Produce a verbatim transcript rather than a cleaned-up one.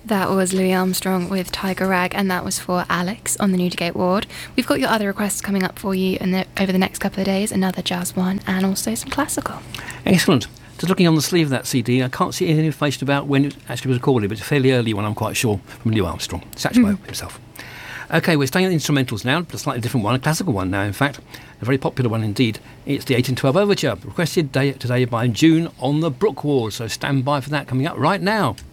That was Louis Armstrong with Tiger Rag, and that was for Alex on the Newdigate ward. We've got your other requests coming up for you in the, over the next couple of days, another jazz one and also some classical. Excellent. Just looking on the sleeve of that C D, I can't see any information about when it actually was recorded, but it's a fairly early one, I'm quite sure, from Louis Armstrong, Satchmo mm. himself. OK, we're staying on instrumentals now, but a slightly different one, a classical one now, in fact, a very popular one indeed. It's the eighteen twelve Overture, requested day, today by June on the Brook Ward, so stand by for that coming up right now.